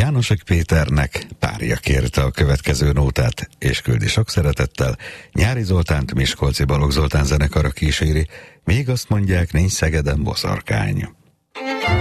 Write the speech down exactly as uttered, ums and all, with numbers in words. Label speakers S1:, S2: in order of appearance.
S1: Jánosek Péternek párja kérte a következő nótát, és küldi sok szeretettel. Nyári Zoltánt Miskolci Balogh Zoltán zenekara kíséri, még azt mondják, nincs Szegeden boszorkány.